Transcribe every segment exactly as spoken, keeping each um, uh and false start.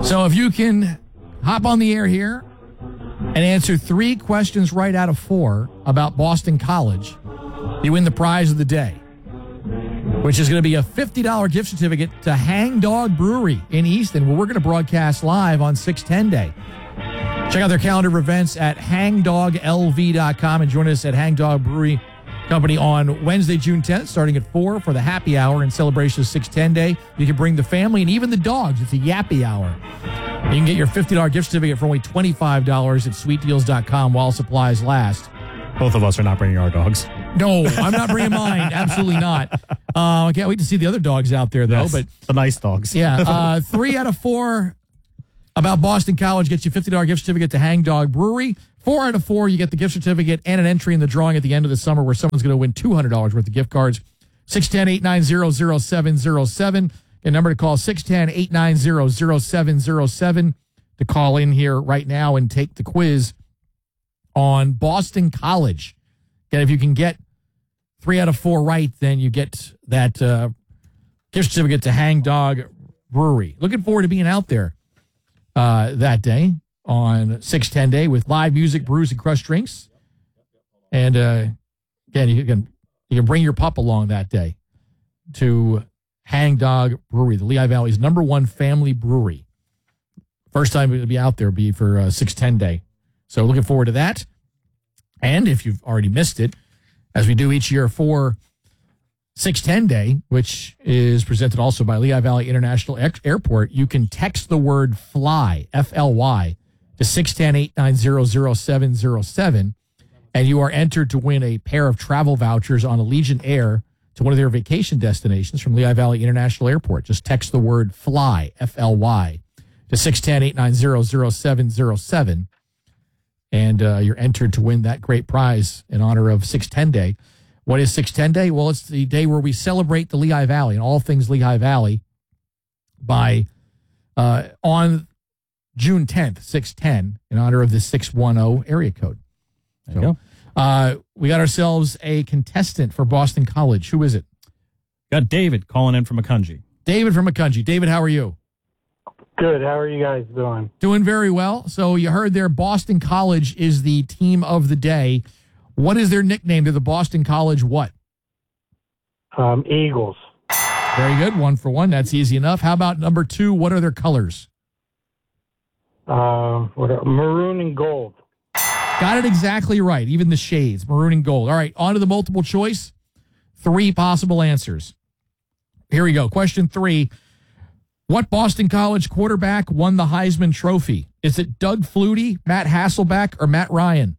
So if you can hop on the air here and answer three questions right out of four about Boston College, you win the prize of the day, which is going to be a fifty dollars gift certificate to Hang Dog Brewery in Easton, where we're going to broadcast live on six ten Day. Check out their calendar of events at hang dog l v dot com and join us at Hang Dog Brewery Company on Wednesday, June tenth, starting at four for the happy hour in celebration of six ten Day. You can bring the family and even the dogs. It's a yappy hour. You can get your fifty dollars gift certificate for only twenty-five dollars at sweet deals dot com while supplies last. Both of us are not bringing our dogs. No, I'm not bringing mine. Absolutely not. Uh, I can't wait to see the other dogs out there, though. Yes, but the nice dogs. Yeah, uh, three out of four about Boston College gets you a fifty dollars gift certificate to Hang Dog Brewery. Four out of four, you get the gift certificate and an entry in the drawing at the end of the summer where someone's going to win two hundred dollars worth of gift cards. six one zero, eight nine zero, zero seven zero seven. A number to call, six one zero, eight nine zero, zero seven zero seven, to call in here right now and take the quiz on Boston College. And if you can get three out of four right, then you get that uh, gift certificate to Hang Dog Brewery. Looking forward to being out there uh, that day on six ten Day with live music, brews, and crushed drinks. And uh, again, you can you can bring your pup along that day to Hang Dog Brewery, the Lehigh Valley's number one family brewery. First time to be out there will be for uh, six ten Day. So looking forward to that. And if you've already missed it, as we do each year for six ten Day, which is presented also by Lehigh Valley International Airport, you can text the word FLY, F L Y, to six one zero, eight nine zero, zero seven zero seven, and you are entered to win a pair of travel vouchers on Allegiant Air to one of their vacation destinations from Lehigh Valley International Airport. Just text the word FLY, F L Y, to six one zero, eight nine zero, zero seven zero seven, and uh, you're entered to win that great prize in honor of six ten Day. What is six ten Day? Well, it's the day where we celebrate the Lehigh Valley and all things Lehigh Valley by uh, on June tenth, six ten, in honor of the six one zero area code. There you so, go. Uh, we got ourselves a contestant for Boston College. Who is it? Got David calling in from Macungie. David from Macungie. David, how are you? Good. How are you guys doing? Doing very well. So you heard there, Boston College is the team of the day. What is their nickname to the Boston College what? Um, Eagles. Very good. One for one. That's easy enough. How about number two? What are their colors? Uh, what are, maroon and gold. Got it exactly right. Even the shades, maroon and gold. All right, on to the multiple choice. Three possible answers. Here we go. Question three. What Boston College quarterback won the Heisman Trophy? Is it Doug Flutie, Matt Hasselbeck, or Matt Ryan?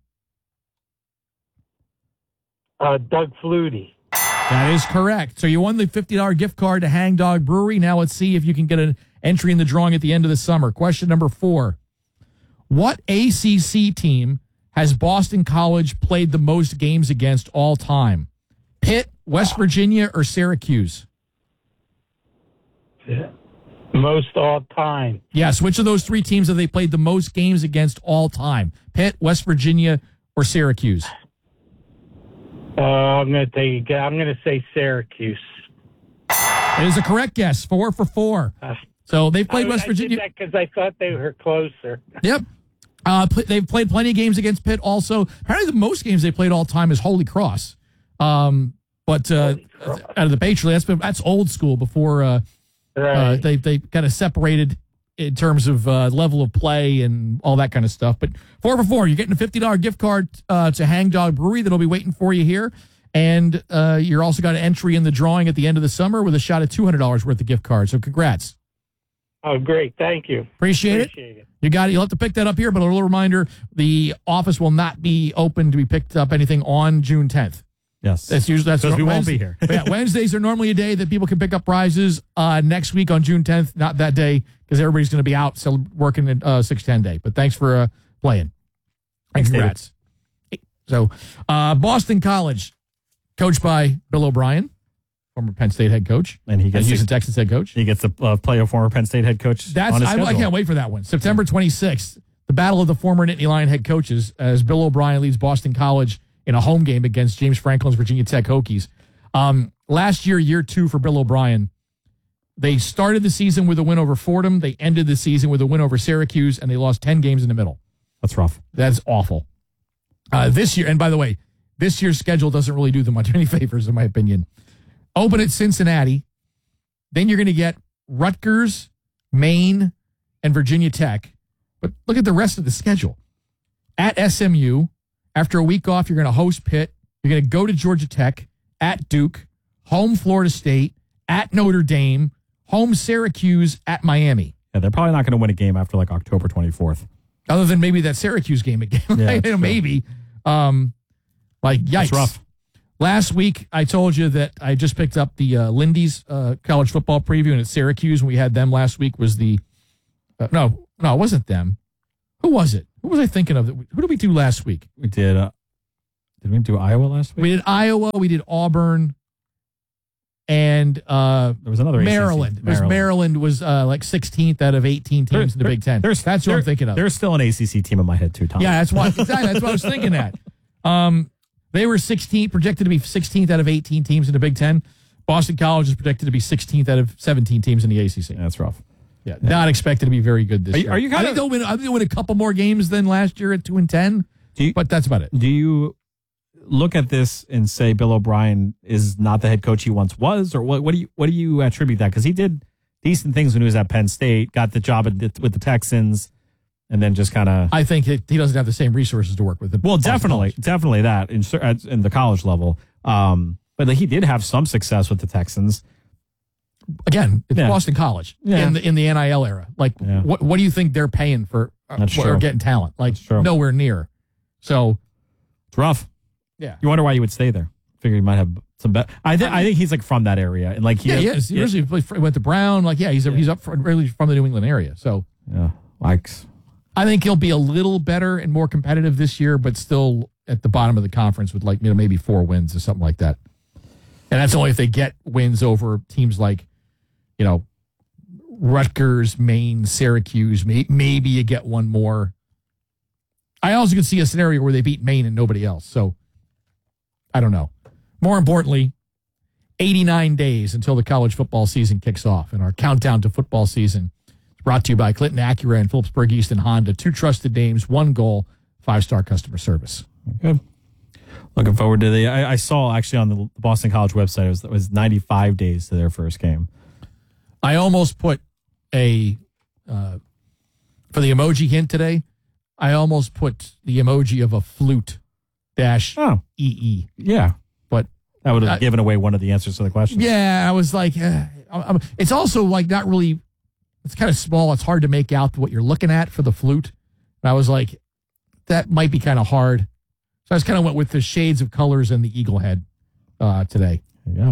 Uh, Doug Flutie. That is correct. So you won the fifty dollars gift card to Hang Dog Brewery. Now let's see if you can get an entry in the drawing at the end of the summer. Question number four. What A C C team has Boston College played the most games against all time? Pitt, West Virginia, or Syracuse? Yeah. Most all time. Yes. Which of those three teams have they played the most games against all time? Pitt, West Virginia, or Syracuse? Uh, I'm going to take. I'm going to say Syracuse. It is a correct guess. Four for four. Uh, So they've played I, West Virginia. I did that because I thought they were closer. Yep. Uh, pl- they've played plenty of games against Pitt also. Apparently the most games they played all time is Holy Cross. Um, but uh, Cross. out of the Patriot, that's, been, that's old school before uh, Right. uh, they, they kind of separated in terms of uh, level of play and all that kind of stuff. But four for four, you're getting a fifty dollars gift card uh, to Hang Dog Brewery that'll be waiting for you here. And uh, you're also got an entry in the drawing at the end of the summer with a shot at two hundred dollars worth of gift cards. So congrats. Oh, great. Thank you. Appreciate, Appreciate it. it. You got it. You'll have to pick that up here, but a little reminder, the office will not be open to be picked up anything on June tenth. Yes. That's usually that's because we won't Wednesday. be here. Yeah, Wednesdays are normally a day that people can pick up prizes. Uh, next week on June tenth, not that day, because everybody's going to be out still working at uh, six ten Day. But thanks for uh, playing. Thanks, Congrats. So, uh, Boston College, coached by Bill O'Brien, former Penn State head coach, And he and gets Houston to, Texans head coach. he gets to uh, play a former Penn State head coach. That's on his I, schedule. I can't wait for that one. September twenty-sixth, the battle of the former Nittany Lion head coaches as Bill O'Brien leads Boston College in a home game against James Franklin's Virginia Tech Hokies. Um, last year, year two for Bill O'Brien, They started the season with a win over Fordham. They ended the season with a win over Syracuse, and they lost ten games in the middle. That's rough. That's awful. Uh, this year, and by the way, this year's schedule doesn't really do them much any favors, in my opinion. Open at Cincinnati. Then you're going to get Rutgers, Maine, and Virginia Tech. But look at the rest of the schedule. At S M U, after a week off, you're going to host Pitt. You're going to go to Georgia Tech, at Duke, home Florida State, at Notre Dame, home Syracuse, at Miami. Yeah, they're probably not going to win a game after like October twenty-fourth. Other than maybe that Syracuse game again. Yeah, you know, maybe. Um, like, yikes. That's rough. Last week, I told you that I just picked up the uh, Lindy's uh, college football preview, and at Syracuse, when we had them last week, was the uh, no, no, it wasn't them. Who was it? Who was I thinking of? Who did we do last week? We did. Uh, did we do Iowa last week? We did Iowa. We did Auburn, and uh, There was another Maryland. A C C. Maryland. Maryland was uh, like sixteenth out of eighteen teams There- in the there- Big Ten. there's- That's what there- I'm thinking of. There's still an A C C team in my head too, Tom. Yeah, that's why. Exactly, that's what I was thinking. That um, they were sixteenth, projected to be sixteenth out of eighteen teams in the Big Ten. Boston College is predicted to be sixteenth out of seventeen teams in the A C C. Yeah, that's rough. Yeah, not expected to be very good this Are you- year. are you I kinda- think they'll win. I think they'll win a couple more games than last year at two and ten. Do you, But that's about it. do you look at this and say Bill O'Brien is not the head coach he once was, or what? What do you what do you attribute that? Because he did decent things when he was at Penn State, got the job at the, with the Texans, and then just kind of. I think it, he doesn't have the same resources to work with. The Well, Boston definitely, College. definitely that in cer- at- in the college level. Um, but like, he did have some success with the Texans. Again, it's Yeah. Boston College Yeah. in the in the N I L era. Like, Yeah. what what do you think they're paying for? Uh, That's or true. getting talent? Like, That's true. nowhere near. So, It's rough. yeah. You wonder why you would stay there. Figure he might have some better. I think I think he's like from that area, and like he Yeah, has- he is. He yeah, originally played for- went to Brown. Like, yeah, he's he's up for, really from the New England area. So, yeah, likes. I think he'll be a little better and more competitive this year, but still at the bottom of the conference with like you know maybe four wins or something like that. And that's only if they get wins over teams like, you know, Rutgers, Maine, Syracuse. May, maybe you get one more. I also could see a scenario where they beat Maine and nobody else. So I don't know. More importantly, eighty-nine days until the college football season kicks off, and our countdown to football season is brought to you by Clinton Acura and Phillipsburg Easton Honda. Two trusted names, one goal, five-star customer service. Good. Looking forward to the. I, I saw actually on the Boston College website it was, it was ninety-five days to their first game. I almost put a, uh, for the emoji hint today, I almost put the emoji of a flute dash Oh, E E. yeah. But That would have I- given away one of the answers to the question. yeah, I was like, eh, I'm- I'm- it's also like not really, it's kind of small. It's hard to make out what you're looking at for the flute. And I was like, that might be kind of hard. So I just kind of went with the shades of colors and the eagle head uh, today. Yeah.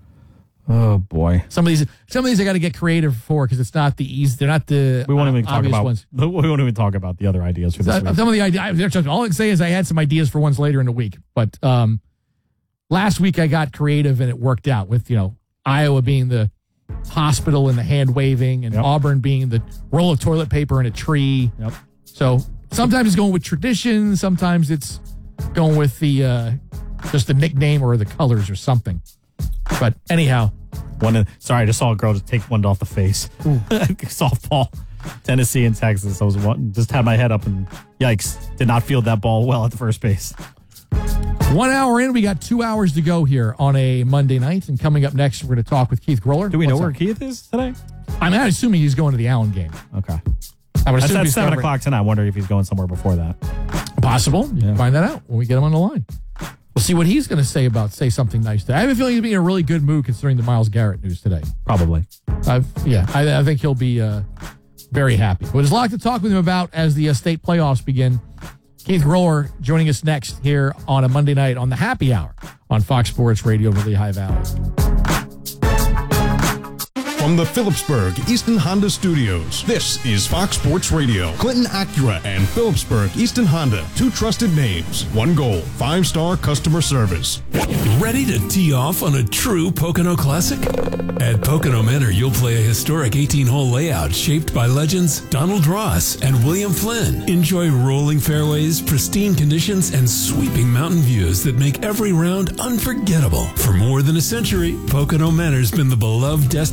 Oh boy. Some of these, some of these I got to get creative for because it's not the easy. They're not the We won't uh, even talk obvious about. ones. We won't even talk about the other ideas for this So, week. some of the ideas, all I can say is I had some ideas for ones later in the week. But um, last week I got creative and it worked out with, you know, Iowa being the hospital and the hand waving and Yep. Auburn being the roll of toilet paper in a tree. Yep. So sometimes it's going with tradition. Sometimes it's going with the uh, just the nickname or the colors or something. But anyhow, One. In, sorry, I just saw a girl just take one off the face. Softball, Tennessee and Texas. I was one, just had my head up and yikes, did not field that ball well at the first base. one hour in, we got two hours to go here on a Monday night. And coming up next, we're going to talk with Keith Groller. Do we know What's where up? Keith is today? I'm not assuming he's going to the Allen game. Okay. I would That's assume at he's seven covering- o'clock tonight. I wonder if he's going somewhere before that. Possible. You Yeah. can find that out when we get him on the line. We'll see what he's going to say about say something nice today. I have a feeling he'll be in a really good mood considering the Myles Garrett news today. Probably. I've, yeah, I, I think he'll be uh, very happy. But there's a lot to talk with him about as the uh, state playoffs begin. Keith Groller joining us next here on a Monday night on the Happy Hour on Fox Sports Radio in the Lehigh Valley. From the Phillipsburg Easton Honda Studios, this is Fox Sports Radio. Clinton Acura and Phillipsburg Easton Honda, two trusted names, one goal, five-star customer service. Ready to tee off on a true Pocono Classic? At Pocono Manor, you'll play a historic eighteen-hole layout shaped by legends Donald Ross and William Flynn. Enjoy rolling fairways, pristine conditions, and sweeping mountain views that make every round unforgettable. For more than a century, Pocono Manor's been the beloved destination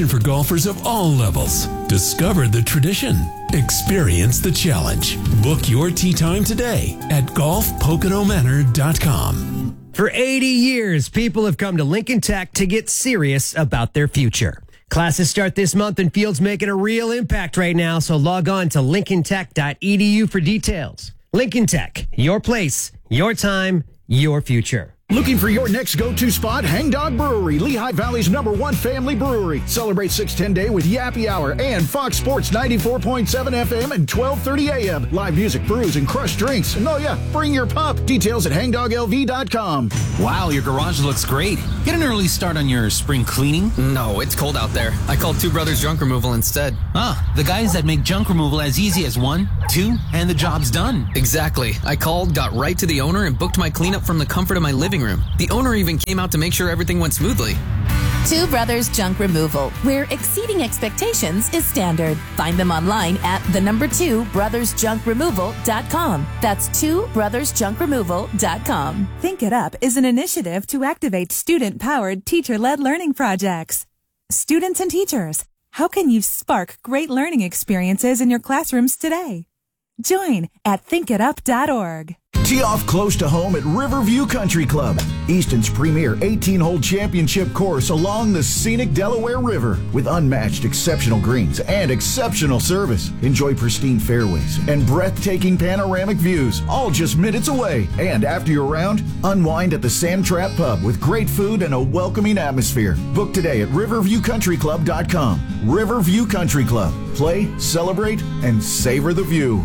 for golfers of all levels. Discover the tradition. Experience the challenge. Book your tee time today at golf pocono manor dot com. For eighty years, people have come to Lincoln Tech to get serious about their future. Classes start this month and Field's making a real impact right now, so log on to lincoln tech dot e d u for details. Lincoln Tech, your place, your time, your future. Looking for your next go-to spot? Hang Dog Brewery, Lehigh Valley's number one family brewery. Celebrate six ten Day with Yappy Hour and Fox Sports ninety-four point seven F M and twelve thirty A M. Live music, brews, and crushed drinks. And oh yeah, bring your pup. Details at hang dog l v dot com. Wow, your garage looks great. Get an early start on your spring cleaning? No, it's cold out there. I called Two Brothers Junk Removal instead. Ah, the guys that make junk removal as easy as one, two, and the job's done. Exactly. I called, got right to the owner, and booked my cleanup from the comfort of my living room. The owner even came out to make sure everything went smoothly. Two Brothers Junk Removal, where exceeding expectations is standard. Find them online at the number two brothers junk removal dot com. That's two brothers junk removal dot com. Think It Up is an initiative to activate student-powered, teacher-led learning projects. Students and teachers, how can you spark great learning experiences in your classrooms today? Join at think it up dot org. Tee off close to home at Riverview Country Club, Easton's premier eighteen-hole championship course along the scenic Delaware River with unmatched exceptional greens and exceptional service. Enjoy pristine fairways and breathtaking panoramic views, all just minutes away. And after your round, unwind at the Sand Trap Pub with great food and a welcoming atmosphere. Book today at riverview country club dot com. Riverview Country Club. Play, celebrate, and savor the view.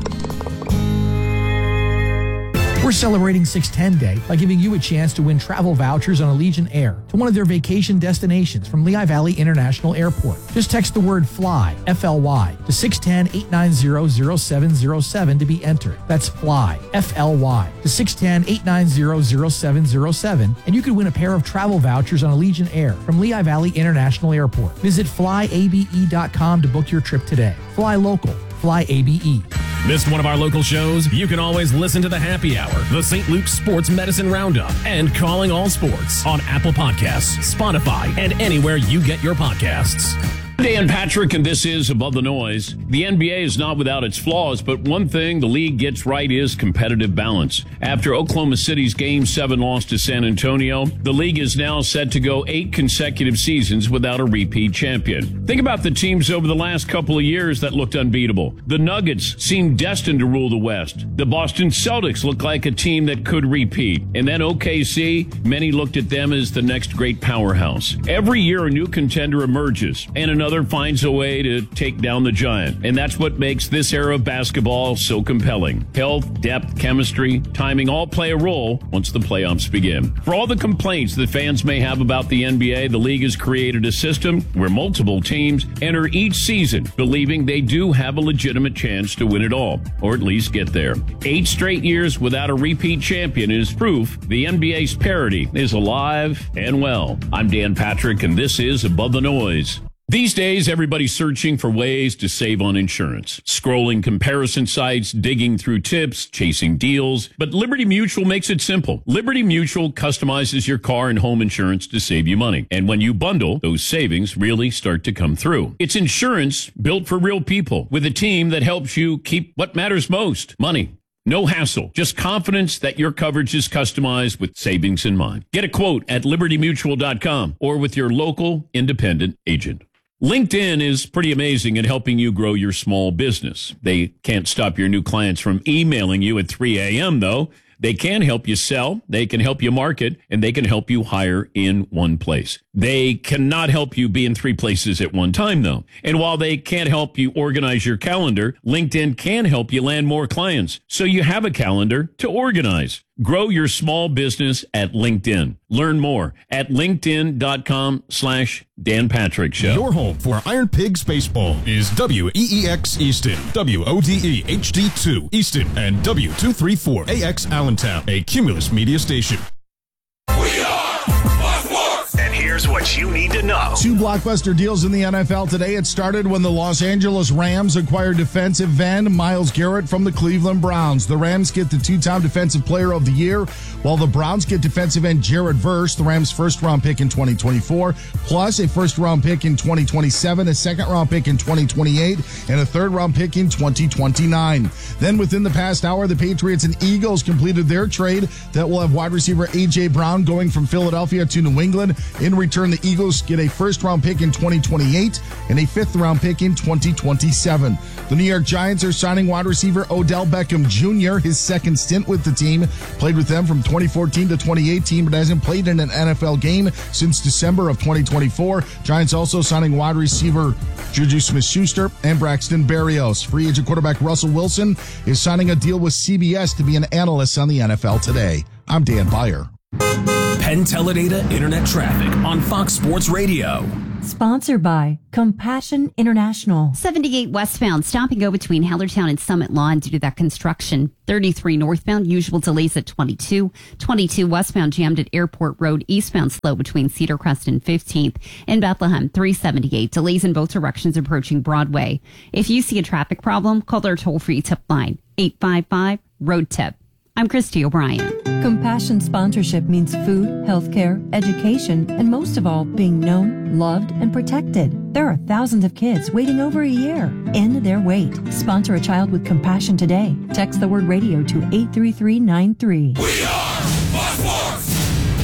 We're celebrating six ten Day by giving you a chance to win travel vouchers on Allegiant Air to one of their vacation destinations from Lehigh Valley International Airport. Just text the word FLY, F L Y, to six one zero, eight nine zero, zero seven zero seven to be entered. That's FLY, F L Y, to six one zero, eight nine zero, zero seven zero seven, and you could win a pair of travel vouchers on Allegiant Air from Lehigh Valley International Airport. Visit fly a b e dot com to book your trip today. Fly local. Fly A B E. Missed one of our local shows? You can always listen to the Happy Hour, the Saint Luke's Sports Medicine Roundup, and Calling All Sports on Apple Podcasts, Spotify, and anywhere you get your podcasts. Dan Patrick, and this is Above the Noise. The N B A is not without its flaws, but one thing the league gets right is competitive balance. After Oklahoma City's Game seven loss to San Antonio, the league is now set to go eight consecutive seasons without a repeat champion. Think about the teams over the last couple of years that looked unbeatable. The Nuggets seemed destined to rule the West. The Boston Celtics looked like a team that could repeat. And then O K C, many looked at them as the next great powerhouse. Every year a new contender emerges, and another Another finds a way to take down the giant. And that's what makes this era of basketball so compelling. Health, depth, chemistry, timing all play a role once the playoffs begin. For all the complaints that fans may have about the N B A, the league has created a system where multiple teams enter each season believing they do have a legitimate chance to win it all, or at least get there. Eight straight years without a repeat champion is proof the N B A's parity is alive and well. I'm Dan Patrick, and this is Above the Noise. These days, everybody's searching for ways to save on insurance. Scrolling comparison sites, digging through tips, chasing deals. But Liberty Mutual makes it simple. Liberty Mutual customizes your car and home insurance to save you money. And when you bundle, those savings really start to come through. It's insurance built for real people with a team that helps you keep what matters most, money. No hassle, just confidence that your coverage is customized with savings in mind. Get a quote at liberty mutual dot com or with your local independent agent. LinkedIn is pretty amazing at helping you grow your small business. They can't stop your new clients from emailing you at three a.m., though. They can help you sell, they can help you market, and they can help you hire in one place. They cannot help you be in three places at one time, though. And while they can't help you organize your calendar, LinkedIn can help you land more clients, so you have a calendar to organize. Grow your small business at LinkedIn. Learn more at linkedin.com slash Dan Patrick Show. Your home for Iron Pigs Baseball is W E E X Easton, W O D E H D two Easton, and W two thirty-four A X Allentown, a Cumulus media station. We are Fox Sports! And here Here's what you need to know. Two blockbuster deals in the N F L today. It started when the Los Angeles Rams acquired defensive end Myles Garrett from the Cleveland Browns. The Rams get the two-time Defensive Player of the Year, while the Browns get defensive end Jared Verse, the Rams' first-round pick in twenty twenty-four, plus a first-round pick in twenty twenty-seven, a second-round pick in twenty twenty-eight, and a third-round pick in twenty twenty-nine. Then within the past hour, the Patriots and Eagles completed their trade that will have wide receiver A J. Brown going from Philadelphia to New England. In return, the Eagles get a first-round pick in twenty twenty-eight and a fifth-round pick in twenty twenty-seven. The New York Giants are signing wide receiver Odell Beckham Junior His second stint with the team. Played with them from twenty fourteen to twenty eighteen, but hasn't played in an N F L game since December of twenty twenty-four. Giants also signing wide receiver Juju Smith-Schuster and Braxton Berrios. Free agent quarterback Russell Wilson is signing a deal with C B S to be an analyst on the N F L Today. I'm Dan Beyer. Penn Teledata Internet Traffic on Fox Sports Radio. Sponsored by Compassion International. seventy-eight westbound, stop and go between Hellertown and Summit Lawn due to that construction. thirty-three northbound, usual delays at twenty-two. twenty-two westbound, jammed at Airport Road. Eastbound, slow between Cedar Crest and fifteenth. In Bethlehem, three seventy-eight, delays in both directions approaching Broadway. If you see a traffic problem, call their toll-free tip line, eight five five, road tip. I'm Christy O'Brien. Compassion sponsorship means food, healthcare, education, and most of all, being known, loved, and protected. There are thousands of kids waiting over a year. End their wait. Sponsor a child with compassion today. Text the word radio to eight three three nine three. We are Fox Sports.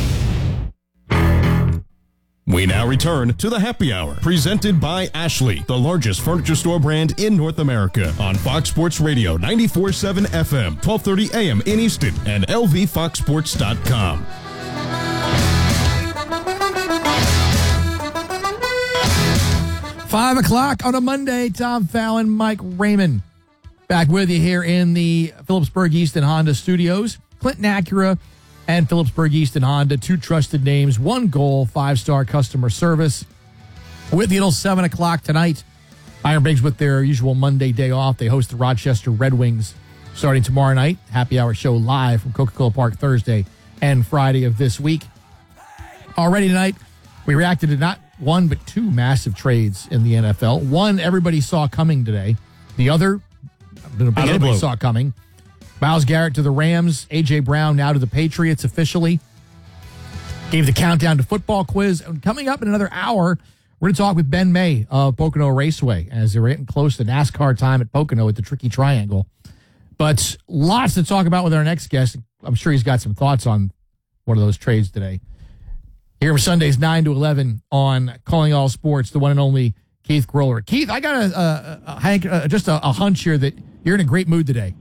We now return to the Happy Hour, presented by Ashley, the largest furniture store brand in North America, on Fox Sports Radio, ninety-four point seven F M, twelve thirty A M in Easton, and L V fox sports dot com. Five o'clock on a Monday. Tom Fallon, Mike Raymond, back with you here in the Phillipsburg Easton Honda Studios. Clinton Acura and Phillipsburg Easton Honda, two trusted names, one goal, five-star customer service. With you till seven o'clock tonight. Iron Pigs with their usual Monday day off. They host the Rochester Red Wings starting tomorrow night. Happy Hour show live from Coca-Cola Park Thursday and Friday of this week. Already tonight, we reacted to not one but two massive trades in the N F L. One everybody saw coming today. The other, everybody saw coming. Myles Garrett to the Rams, A J. Brown now to the Patriots officially. Gave the countdown to football quiz. And coming up in another hour, we're going to talk with Ben May of Pocono Raceway as they're getting close to NASCAR time at Pocono at the Tricky Triangle. But lots to talk about with our next guest. I'm sure he's got some thoughts on one of those trades today. Here for Sundays nine to eleven on Calling All Sports, the one and only Keith Groller. Keith, I got a, a, a, Hank, a just a, a hunch here that you're in a great mood today.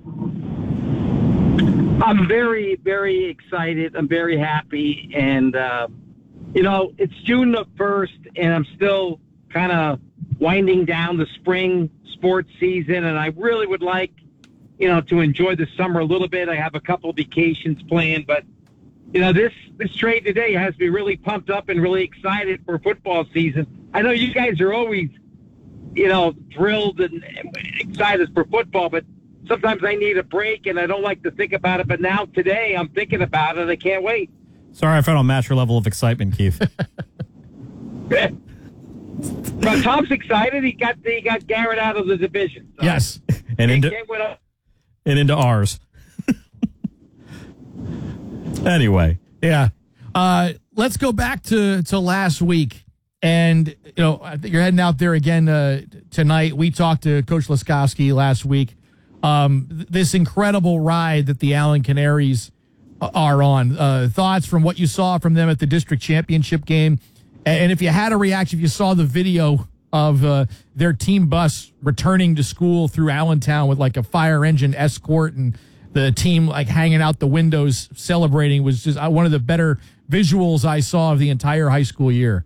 I'm very, very excited. I'm very happy. And, uh, you know, it's June the first, and I'm still kind of winding down the spring sports season. And I really would like, you know, to enjoy the summer a little bit. I have a couple of vacations planned. But, you know, this, this trade today has me really pumped up and really excited for football season. I know you guys are always, you know, thrilled and excited for football, but sometimes I need a break, and I don't like to think about it. But now today I'm thinking about it. I can't wait. Sorry if I don't match your level of excitement, Keith. But Tom's excited. He got he got Garrett out of the division. So yes, and into and into ours. Anyway, yeah. Uh, let's go back to, to last week. And, you know, I think you're heading out there again uh, tonight. We talked to Coach Laskowski last week. Um, th- this incredible ride that the Allen Canaries are on. Uh, thoughts from what you saw from them at the district championship game. And, and if you had a reaction, if you saw the video of uh, their team bus returning to school through Allentown with like a fire engine escort and the team like hanging out the windows celebrating, was just uh, one of the better visuals I saw of the entire high school year.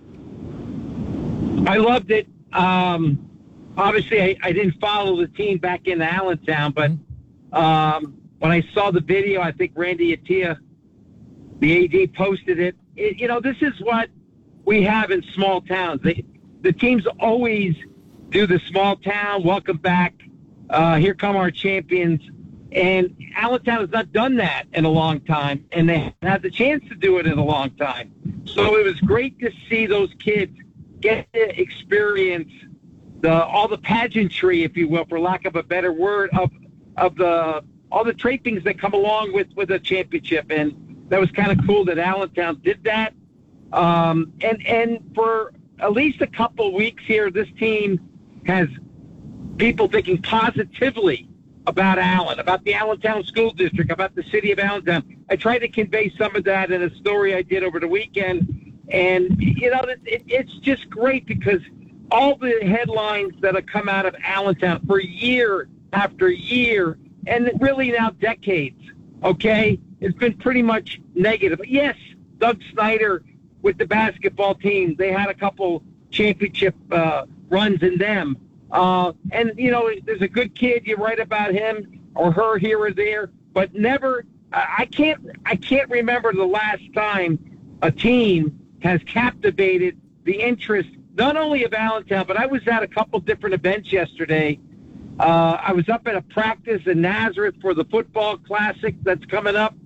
I loved it. Um, obviously, I, I didn't follow the team back in Allentown, but um, when I saw the video, I think Randy Attia, the A D, posted it. it. You know, this is what we have in small towns. They, the teams always do the small town, welcome back, uh, here come our champions. And Allentown has not done that in a long time, and they had the chance to do it in a long time. So it was great to see those kids get to experience the all the pageantry, if you will, for lack of a better word, of of the all the trappings that come along with, with a championship. And that was kind of cool that Allentown did that. Um, and, and for at least a couple weeks here, this team has people thinking positively about Allen, about the Allentown School District, about the city of Allentown. I tried to convey some of that in a story I did over the weekend. And, you know, it, it, it's just great because all the headlines that have come out of Allentown for year after year, and really now decades, okay, it's been pretty much negative. Yes, Doug Snyder with the basketball team, they had a couple championship uh, runs in them. Uh, and, you know, there's a good kid, you write about him or her here or there, but never, I can't, I can't remember the last time a team has captivated the interest, not only of Allentown, but I was at a couple different events yesterday. Uh, I was up at a practice in Nazareth for the football classic that's coming up.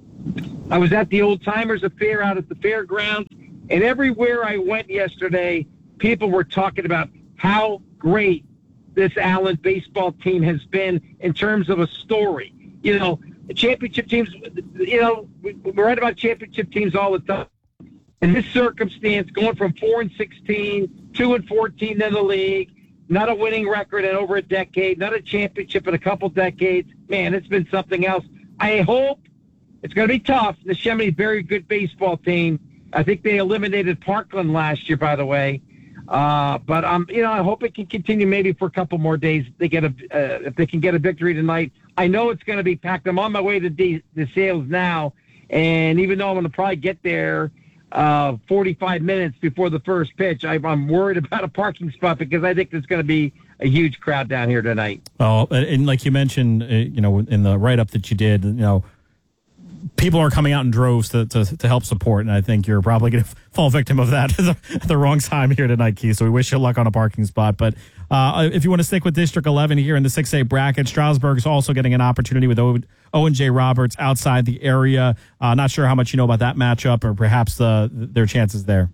I was at the Old Timers Affair out at the fairgrounds, and everywhere I went yesterday, people were talking about how great this Allen baseball team has been in terms of a story. You know, championship teams, you know, we, we write about championship teams all the time. In this circumstance, going from four and sixteen, two and fourteen in the league, not a winning record in over a decade, not a championship in a couple decades, man, it's been something else. I hope it's going to be tough. The Neshaminy, very good baseball team. I think they eliminated Parkland last year, by the way. Uh, but um, you know, I hope it can continue maybe for a couple more days. They get a uh, if they can get a victory tonight. I know it's going to be packed. I'm on my way to the the sales now, and even though I'm going to probably get there uh, forty-five minutes before the first pitch, I, I'm worried about a parking spot because I think there's going to be a huge crowd down here tonight. Oh, and like you mentioned, uh, you know, in the write up that you did, you know, people are coming out in droves to, to, to help support, and I think you're probably going to fall victim of that at the, at the wrong time here tonight, Keith. So we wish you luck on a parking spot. But uh, if you want to stick with District eleven here in the six A bracket, Stroudsburg is also getting an opportunity with Owen J. Roberts outside the area. Uh, not sure how much you know about that matchup or perhaps uh, their chances there.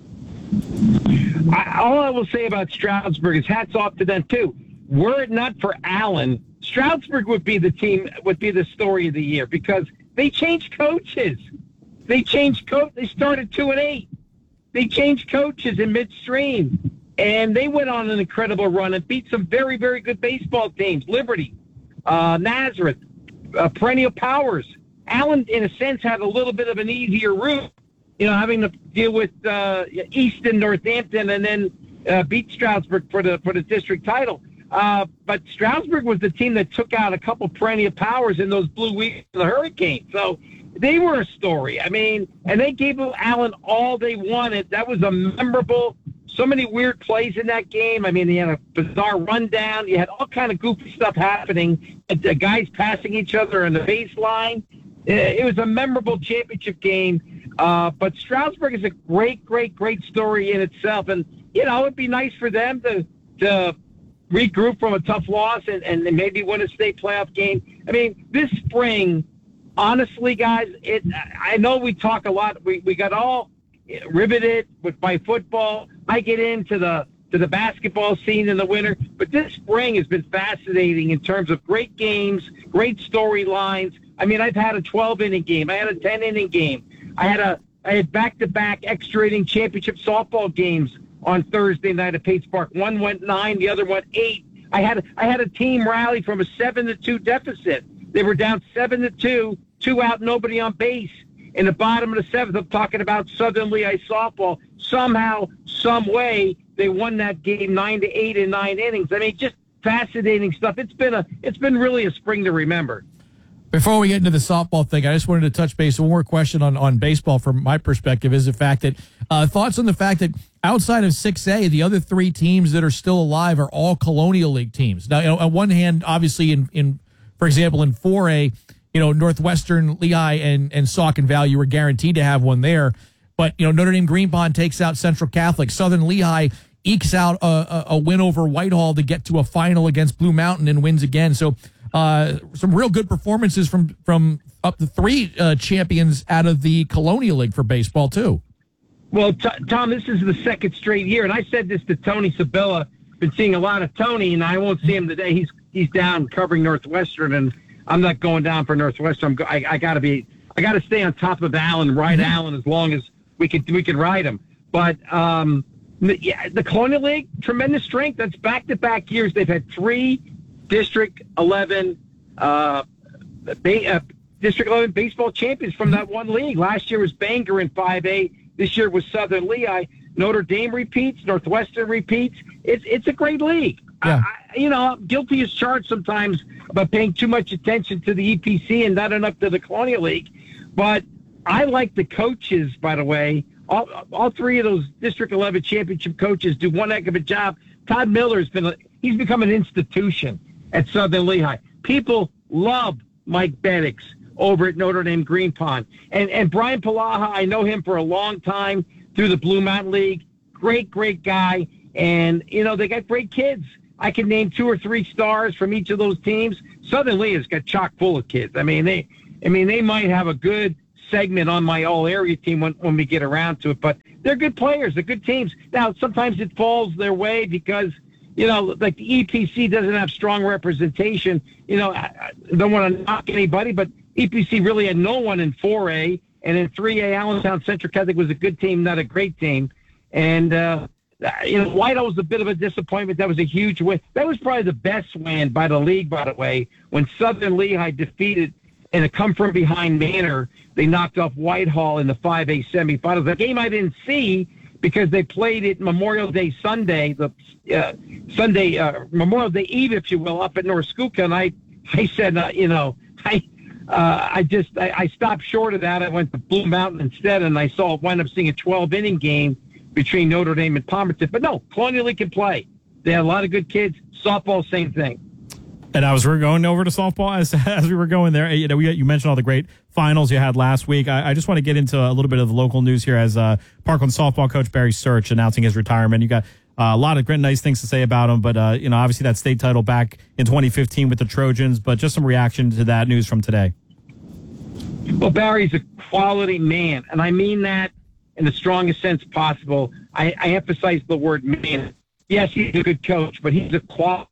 I, all I will say about Stroudsburg is hats off to them, too. Were it not for Allen, Stroudsburg would be the team, would be the story of the year because they changed coaches. They changed coach. They started two and eight. They changed coaches in midstream, and they went on an incredible run and beat some very, very good baseball teams. Liberty, uh, Nazareth, uh, Perennial Powers. Allen, in a sense, had a little bit of an easier route, you know, having to deal with uh, Easton, Northampton, and then uh, beat Stroudsburg for the for the district title. Uh, but Stroudsburg was the team that took out a couple Perennial Powers in those blue weeks of the Hurricane. So they were a story. I mean, and they gave Allen all they wanted. That was a memorable, so many weird plays in that game. I mean, they had a bizarre rundown. You had all kind of goofy stuff happening. The guys passing each other on the baseline. It was a memorable championship game. Uh, but Stroudsburg is a great, great, great story in itself. And, you know, it'd be nice for them to to regroup from a tough loss and, and maybe win a state playoff game. I mean, this spring, honestly, guys, it. I know we talk a lot. We we got all riveted with by football. I get into the to the basketball scene in the winter, but this spring has been fascinating in terms of great games, great storylines. I mean, I've had a twelve-inning game. I had a ten-inning game. I had a I had back-to-back extra-inning championship softball games on Thursday night at Pates Park. One went nine, the other went eight. I had I had a team rally from a seven to two deficit. They were down seven to two, two out, nobody on base. In the bottom of the seventh, I'm talking about Southern Lehigh softball. Somehow, some way, they won that game nine to eight in nine innings. I mean, just fascinating stuff. It's been a it's been really a spring to remember. Before we get into the softball thing, I just wanted to touch base. One more question on, on baseball from my perspective is the fact that uh, thoughts on the fact that outside of six A, the other three teams that are still alive are all Colonial League teams. Now, you know, on one hand, obviously, in, in for example, in four A, you know, Northwestern, Lehigh, and, and Saucon Valley, you were guaranteed to have one there. But, you know, Notre Dame Green Pond takes out Central Catholic. Southern Lehigh ekes out a, a, a win over Whitehall to get to a final against Blue Mountain and wins again. So uh, some real good performances from from up to three uh, champions out of the Colonial League for baseball too. Well, t- Tom, this is the second straight year, and I said this to Tony Sabilla. Been seeing a lot of Tony, and I won't see him today. He's he's down covering Northwestern, and I'm not going down for Northwestern. I'm go- I, I got to be, I got to stay on top of Allen, ride mm-hmm. Allen as long as we can we can ride him. But um, yeah, the Colonial League, tremendous strength. That's back-to-back years. They've had three District eleven, uh, ba- uh, District eleven baseball champions from that one league. Last year was Bangor in five A. This year was Southern Lehigh. Notre Dame repeats. Northwestern repeats. It's it's a great league. Yeah. I, you know, I'm guilty as charged sometimes about paying too much attention to the E P C and not enough to the Colonial League. But I like the coaches, by the way. All, all three of those District eleven championship coaches do one heck of a job. Todd Miller's been a, he's become an institution at Southern Lehigh. People love Mike Beddix over at Notre Dame Green Pond. And and Brian Palaha, I know him for a long time through the Blue Mountain League. Great, great guy. And, you know, they got great kids. I can name two or three stars from each of those teams. Southern Lehigh's got chock full of kids. I mean, they I mean, they might have a good segment on my all-area team when, when we get around to it. But they're good players. They're good teams. Now, sometimes it falls their way because, you know, like the E P C doesn't have strong representation. You know, I, I don't want to knock anybody, but E P C really had no one in four A. And in three A, Allentown Central Catholic was a good team, not a great team. And, uh, you know, Whitehall was a bit of a disappointment. That was a huge win. That was probably the best win by the league, by the way, when Southern Lehigh defeated in a come-from-behind manner. They knocked off Whitehall in the five A semifinals. A game I didn't see because they played it Memorial Day Sunday, the uh, Sunday, uh, Memorial Day Eve, if you will, up at North Schuylkill. And I, I said, uh, you know, I uh, I just I, I stopped short of that. I went to Blue Mountain instead, and I saw wind up seeing a twelve-inning game between Notre Dame and Palmerton. But no, Colonial League can play. They had a lot of good kids. Softball, same thing. And I was we're going over to softball as as we were going there. You know, we, you mentioned all the great finals you had last week. I, I just want to get into a little bit of the local news here as uh, Parkland softball coach Barry Search announcing his retirement. You got uh, a lot of great, nice things to say about him, but uh, you know, obviously that state title back in twenty fifteen with the Trojans. But just some reaction to that news from today. Well, Barry's a quality man, and I mean that in the strongest sense possible. I, I emphasize the word man. Yes, he's a good coach, but he's a quality.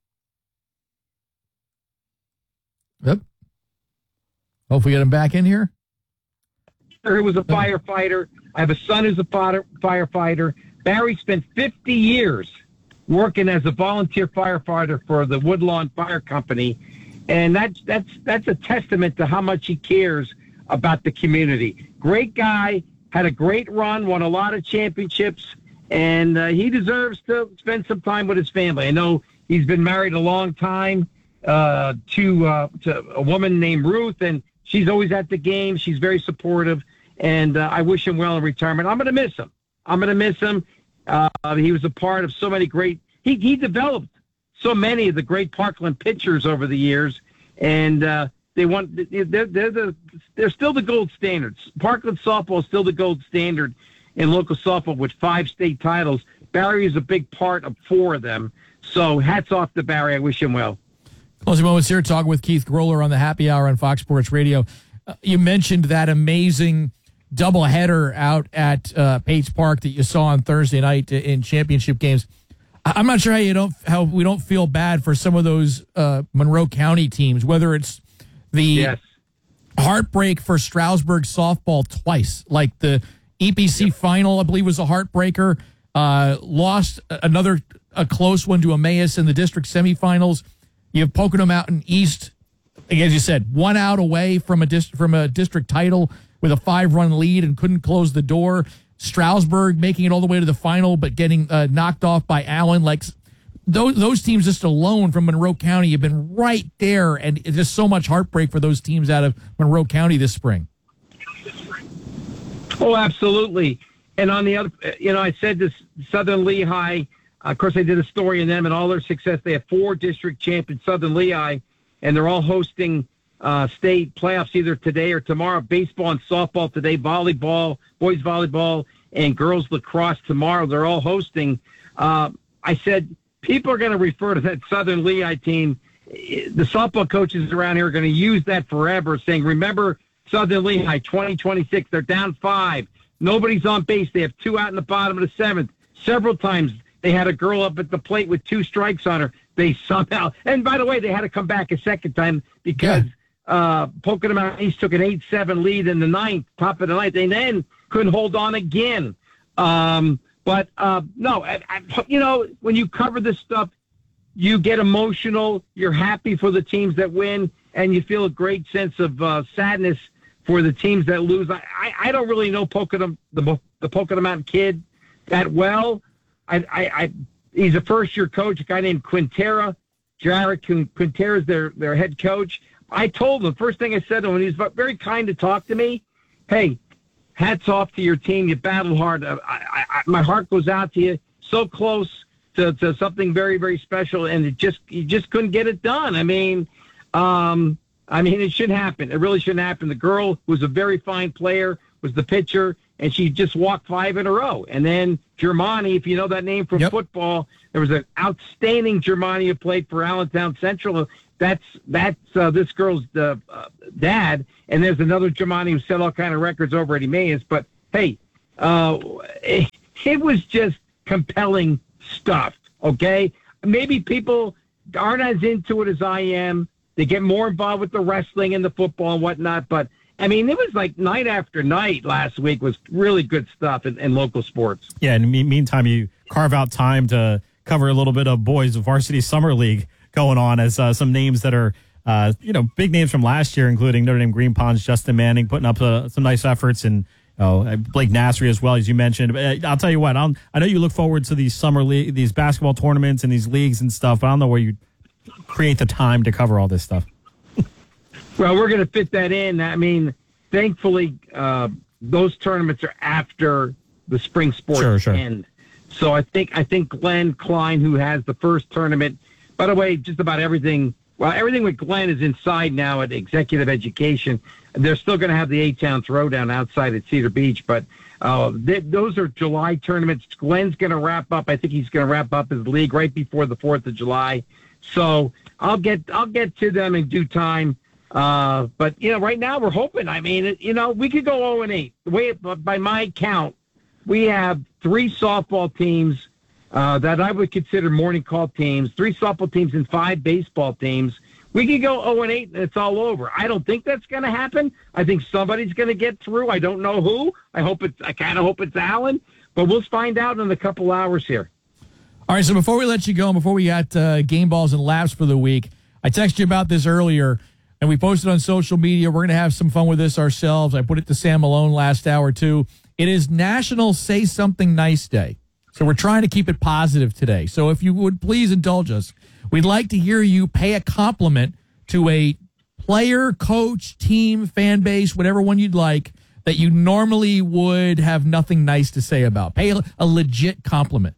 Yep. Hopefully get him back in here. Who was a firefighter. I have a son who's a firefighter. Barry spent fifty years working as a volunteer firefighter for the Woodlawn Fire Company, and that's that's that's a testament to how much he cares about the community. Great guy, had a great run, won a lot of championships, and uh, he deserves to spend some time with his family. I know he's been married a long time. Uh, to uh, to a woman named Ruth, and she's always at the game. She's very supportive, and uh, I wish him well in retirement. I'm going to miss him. I'm going to miss him. Uh, he was a part of so many great. He he developed so many of the great Parkland pitchers over the years, and uh, they want they're they're the they're still the gold standards. Parkland softball is still the gold standard in local softball with five state titles. Barry is a big part of four of them. So hats off to Barry. I wish him well. Closing moments here, talking with Keith Groller on the Happy Hour on Fox Sports Radio. Uh, you mentioned that amazing doubleheader out at uh, Pates Park that you saw on Thursday night in championship games. I- I'm not sure how you don't how we don't feel bad for some of those uh, Monroe County teams, whether it's the yes. heartbreak for Stroudsburg softball twice, like the E P C yep. final, I believe was a heartbreaker. Uh, lost another a close one to Emmaus in the district semifinals. You have Pocono Mountain East, as you said, one out away from a dist- from a district title with a five-run lead and couldn't close the door. Stroudsburg making it all the way to the final, but getting uh, knocked off by Allen. Like those those teams just alone from Monroe County have been right there, and it's just so much heartbreak for those teams out of Monroe County this spring. Oh, absolutely. And on the other, you know, I said this Southern Lehigh. Of course, I did a story in them and all their success. They have four district champions, Southern Lehigh, and they're all hosting uh, state playoffs either today or tomorrow. Baseball and softball today, volleyball, boys volleyball, and girls lacrosse tomorrow. They're all hosting. Uh, I said people are going to refer to that Southern Lehigh team the softball coaches around here are going to use that forever, saying, remember Southern Lehigh, twenty twenty-six, they're down five. Nobody's on base. They have two out in the bottom of the seventh. Several times they had a girl up at the plate with two strikes on her. They somehow, and by the way, they had to come back a second time because yeah. uh, Pocono Mountain East took an eight seven lead in the ninth, top of the ninth, and then couldn't hold on again. Um, but, uh, no, I, I, you know, when you cover this stuff, you get emotional, you're happy for the teams that win, and you feel a great sense of uh, sadness for the teams that lose. I, I, I don't really know Pocono, the, the Pocono Mountain kid that well. I, I, I he's a first-year coach, a guy named Quintera. Jared Quintera is their, their head coach. I told him, first thing I said to him, he was very kind to talk to me, hey, hats off to your team. You battled hard. I, I, I, my heart goes out to you. So close to, to something very, very special, and it just you just couldn't get it done. I mean, um, I mean, it should happen. It really shouldn't happen. The girl was a very fine player, was the pitcher, and she just walked five in a row. And then Germani, if you know that name from yep. football, there was an outstanding Germani who played for Allentown Central. That's that's uh, this girl's uh, uh, dad, and there's another Germani who set all kind of records over at Emmaus. But hey, uh, it, it was just compelling stuff. Okay, maybe people aren't as into it as I am. They get more involved with the wrestling and the football and whatnot. But I mean, it was like night after night last week was really good stuff in, in local sports. Yeah, and in the meantime, you carve out time to cover a little bit of boys varsity summer league going on as uh, some names that are, uh, you know, big names from last year, including Notre Dame Green Ponds, Justin Manning, putting up uh, some nice efforts, and uh, Blake Nasri as well, as you mentioned. But I'll tell you what, I'll, I know you look forward to these summer league, these basketball tournaments and these leagues and stuff, but I don't know where you create the time to cover all this stuff. Well, we're going to fit that in. I mean, thankfully, uh, those tournaments are after the spring sports sure, sure. end. So I think I think Glenn Klein, who has the first tournament. By the way, just about everything, well, everything with Glenn is inside now at Executive Education. They're still going to have the A-Town Throwdown outside at Cedar Beach, but uh, they, those are July tournaments. Glenn's going to wrap up. I think he's going to wrap up his league right before the fourth of July. So I'll get I'll get to them in due time. Uh, but, you know, right now we're hoping. I mean, it, you know, we could go oh and eight. The way, by my count, we have three softball teams Uh, that I would consider morning call teams, three softball teams and five baseball teams. We could go oh and eight and it's all over. I don't think that's going to happen. I think somebody's going to get through. I don't know who. I hope it's, I kind of hope it's Allen, but we'll find out in a couple hours here. All right, so before we let you go, and before we got uh, game balls and laps for the week, I texted you about this earlier, and we posted on social media. We're going to have some fun with this ourselves. I put it to Sam Malone last hour, too. It is National Say Something Nice Day. So we're trying to keep it positive today. So if you would please indulge us, we'd like to hear you pay a compliment to a player, coach, team, fan base, whatever one you'd like, that you normally would have nothing nice to say about. Pay a, a legit compliment.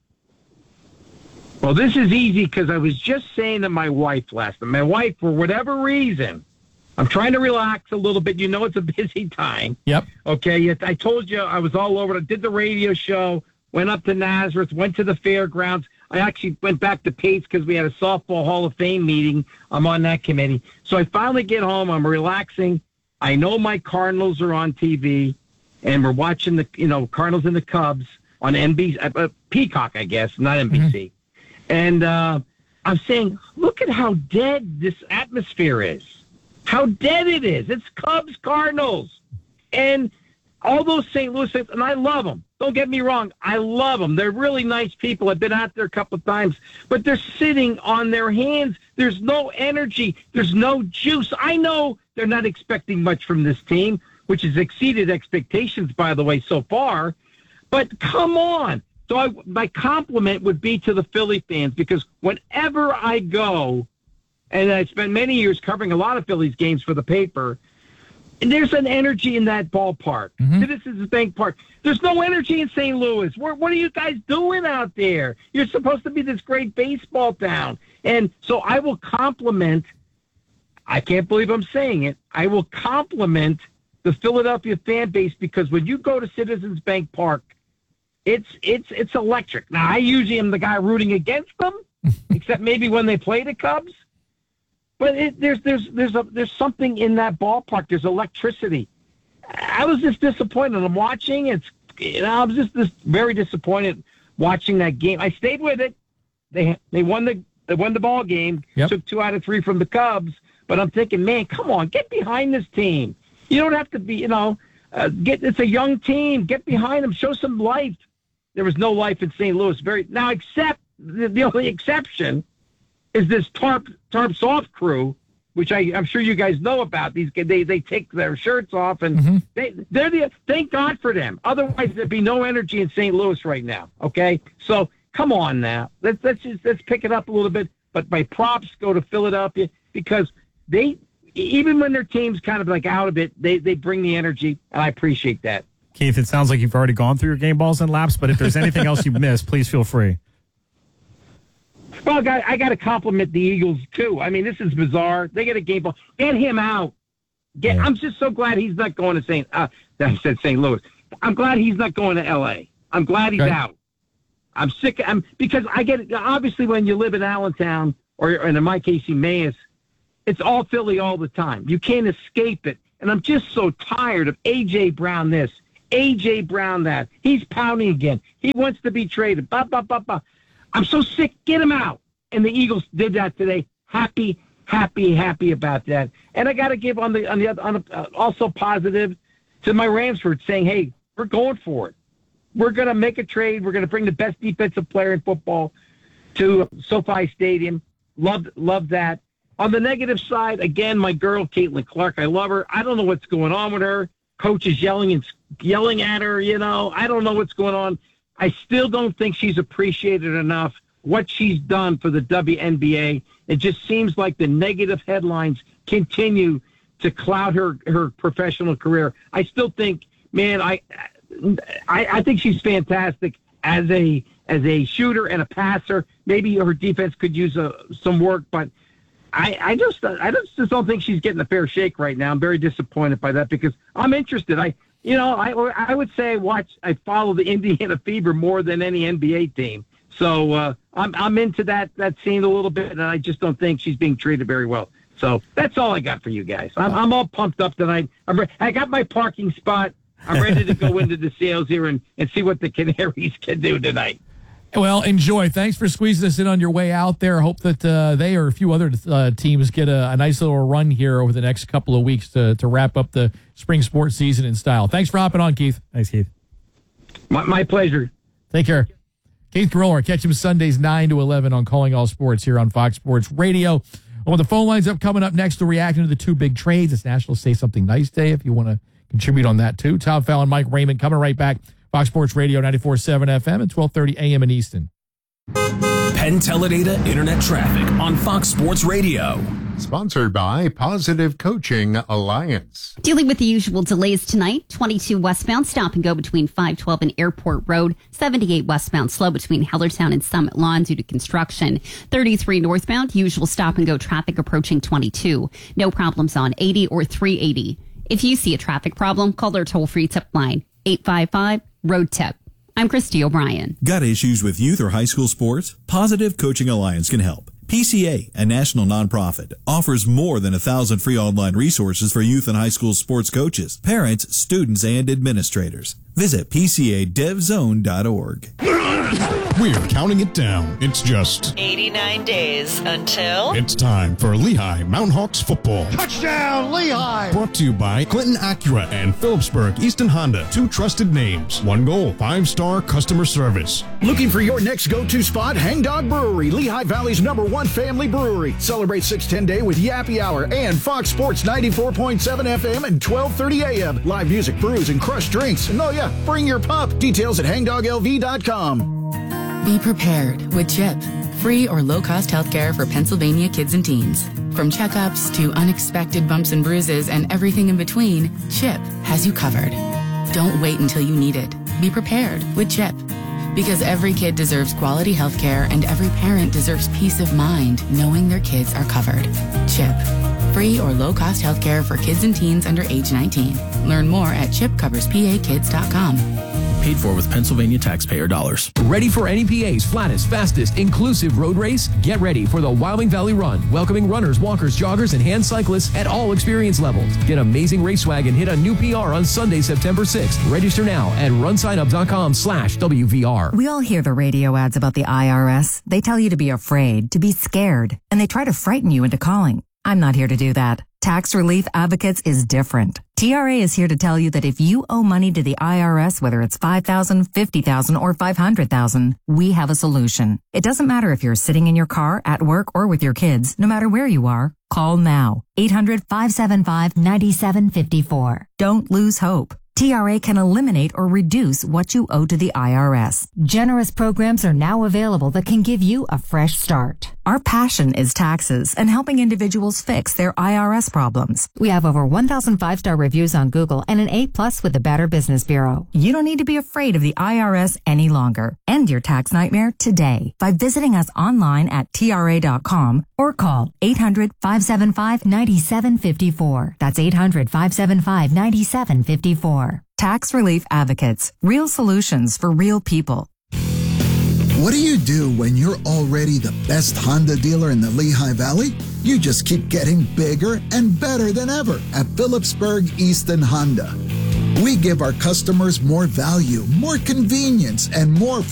Well, this is easy because I was just saying to my wife last night. My wife, for whatever reason, I'm trying to relax a little bit. You know it's a busy time. Yep. Okay, I told you I was all over. I did the radio show. Went up to Nazareth, went to the fairgrounds. I actually went back to Pates because we had a softball Hall of Fame meeting. I'm on that committee. So I finally get home. I'm relaxing. I know my Cardinals are on T V, and we're watching the, you know, Cardinals and the Cubs on N B C, uh, Peacock, I guess, not N B C. Mm-hmm. And uh, I'm saying, look at how dead this atmosphere is. How dead it is. It's Cubs, Cardinals. And all those Saint Louis, and I love them. Don't get me wrong. I love them. They're really nice people. I've been out there a couple of times, but they're sitting on their hands. There's no energy. There's no juice. I know they're not expecting much from this team, which has exceeded expectations, by the way, so far. But come on. So I, my compliment would be to the Philly fans, because whenever I go, and I spent many years covering a lot of Phillies games for the paper, and there's an energy in that ballpark. Mm-hmm. Citizens Bank Park. There's no energy in Saint Louis. What, what are you guys doing out there? You're supposed to be this great baseball town. And so I will compliment, I can't believe I'm saying it, I will compliment the Philadelphia fan base, because when you go to Citizens Bank Park, it's it's it's electric. Now, I usually am the guy rooting against them, except maybe when they play the Cubs. but it, there's there's there's a there's something in that ballpark. There's electricity. I was just disappointed. I'm watching. It's you know I was just this very disappointed watching that game. I stayed with it. They they won the they won the ball game. Yep. Took two out of three from the Cubs. But I'm thinking, man, come on, get behind this team. You don't have to be, you know, uh, get. It's a young team. Get behind them. Show some life. There was no life in Saint Louis. Very now, except the, the only exception is this tarp tarp soft crew, which I, I'm sure you guys know about. These they they take their shirts off and mm-hmm. they they're the thank God for them. Otherwise, there'd be no energy in Saint Louis right now. Okay, so come on now, let's let's just let's pick it up a little bit. But my props go to Philadelphia because they even when their team's kind of like out of it, they they bring the energy, and I appreciate that. Keith, it sounds like you've already gone through your game balls and laps, but if there's anything else you've missed, please feel free. Well, I, I got to compliment the Eagles, too. I mean, this is bizarre. They get a game ball. Get him out. Get. Yeah. I'm just so glad he's not going to Saint Uh, I said Saint Louis. I'm glad he's not going to L A. I'm glad he's okay. out. I'm sick. I'm because I get it. Obviously, when you live in Allentown, or, or in my case, Emmaus, it's all Philly all the time. You can't escape it. And I'm just so tired of A J. Brown this, A J. Brown that. He's pounding again. He wants to be traded. Bah, bah, bah, bah. I'm so sick. Get him out. And the Eagles did that today. Happy, happy, happy about that. And I got to give on the on the other, on the, uh, also positive to my Ramsford saying, hey, we're going for it. We're going to make a trade. We're going to bring the best defensive player in football to SoFi Stadium. Love, love that. On the negative side, again, my girl, Caitlin Clark, I love her. I don't know what's going on with her. Coach is yelling and yelling at her, you know. I don't know what's going on. I still don't think she's appreciated enough what she's done for the W N B A. It just seems like the negative headlines continue to cloud her, her professional career. I still think, man, I, I I think she's fantastic as a as a shooter and a passer. Maybe her defense could use a, some work, but I, I just I just, just don't think she's getting a fair shake right now. I'm very disappointed by that because I'm interested. I you know I I would say I watch I follow the Indiana Fever more than any N B A team. So uh, I'm I'm into that that scene a little bit, and I just don't think she's being treated very well. So that's all I got for you guys. I'm I'm all pumped up tonight. I'm re- I got my parking spot. I'm ready to go into the sales here and, and see what the Canaries can do tonight. Well, enjoy. Thanks for squeezing us in on your way out there. Hope that uh, they or a few other uh, teams get a, a nice little run here over the next couple of weeks to, to wrap up the spring sports season in style. Thanks for hopping on, Keith. Thanks, Keith. My, my pleasure. Take care. Keith Groller, catch him Sundays nine to eleven on Calling All Sports here on Fox Sports Radio. Well, the phone lines up coming up next, we're reacting to the two big trades. It's National Say Something Nice Day if you want to contribute on that too. Tom Fallon, Mike Raymond coming right back. Fox Sports Radio, ninety-four point seven F M and twelve thirty A M in Easton. Penn Teledata Internet Traffic on Fox Sports Radio. Sponsored by Positive Coaching Alliance. Dealing with the usual delays tonight. twenty-two westbound stop and go between five twelve and Airport Road. seventy-eight westbound slow between Hellertown and Summit Lawn due to construction. thirty-three northbound usual stop and go traffic approaching twenty-two. No problems on eighty or three eighty. If you see a traffic problem, call their toll-free tip line, eight five five, road tip. I'm Christy O'Brien. Got issues with youth or high school sports? Positive Coaching Alliance can help. P C A, a national nonprofit, offers more than a thousand free online resources for youth and high school sports coaches, parents, students, and administrators. Visit P C A dev zone dot org. We're counting it down. It's just eighty-nine days until it's time for Lehigh Mountain Hawks football. Touchdown, Lehigh! Brought to you by Clinton Acura and Phillipsburg Easton Honda. Two trusted names. One goal. Five-star customer service. Looking for your next go-to spot? Hangdog Brewery, Lehigh Valley's number one family brewery. Celebrate six ten Day with Yappy Hour and Fox Sports ninety-four point seven F M and twelve thirty A M. Live music, brews, and crushed drinks. And oh yeah, bring your pup. Details at hangdog L V dot com. Be prepared with CHIP, free or low-cost healthcare for Pennsylvania kids and teens. From checkups to unexpected bumps and bruises and everything in between, CHIP has you covered. Don't wait until you need it. Be prepared with CHIP. Because every kid deserves quality healthcare and every parent deserves peace of mind knowing their kids are covered. CHIP, free or low-cost healthcare for kids and teens under age nineteen. Learn more at chip covers p a kids dot com. paid for with Pennsylvania taxpayer dollars. Ready for N E P A's flattest, fastest, inclusive road race? Get ready for the Wyoming Valley Run, welcoming runners, walkers, joggers, and hand cyclists at all experience levels. Get Amazing Race Swag and hit a new P R on Sunday, September sixth. Register now at runsignup.com slash WVR. We all hear the radio ads about the I R S. They tell you to be afraid, to be scared, and they try to frighten you into calling. I'm not here to do that. Tax Relief Advocates is different. T R A is here to tell you that if you owe money to the I R S, whether it's five thousand dollars, fifty thousand dollars, or five hundred thousand dollars, we have a solution. It doesn't matter if you're sitting in your car, at work, or with your kids, no matter where you are. Call now. eight hundred, five seven five, nine seven five four. Don't lose hope. T R A can eliminate or reduce what you owe to the I R S. Generous programs are now available that can give you a fresh start. Our passion is taxes and helping individuals fix their I R S problems. We have over one thousand five-star reviews on Google and an A plus with the Better Business Bureau. You don't need to be afraid of the I R S any longer. End your tax nightmare today by visiting us online at T R A dot com or call eight hundred, five seven five, nine seven five four. That's eight hundred, five seven five, nine seven five four. Tax Relief Advocates. Real solutions for real people. What do you do when you're already the best Honda dealer in the Lehigh Valley? You just keep getting bigger and better than ever at Phillipsburg Easton Honda. We give our customers more value, more convenience, and more